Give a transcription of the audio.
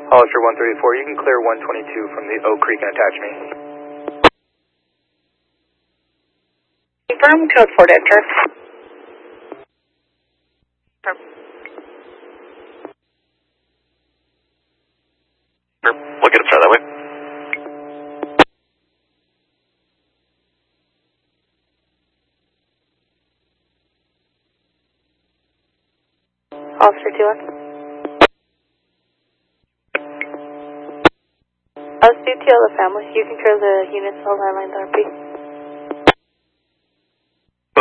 Hollister 134, you can clear 122 from the Oak Creek and attach me. Confirm, code 4 to enter. We'll get him started that way. Hollister 2-1. Us CTL the family, you can clear the units all landline RP.